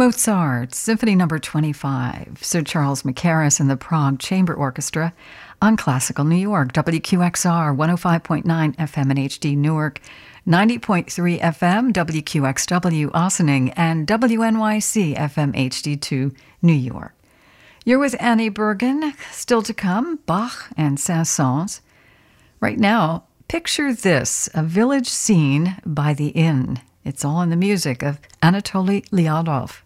Mozart, Symphony No. 25, Sir Charles Mackerras and the Prague Chamber Orchestra on Classical New York, WQXR 105.9 FM in HD Newark, 90.3 FM, WQXW Ossining, and WNYC FM HD2 New York. You're with Annie Bergen. Still to come, Bach and Saint-Saëns. Right now, picture this, a village scene by the inn. It's all in the music of Anatoly Lyadov.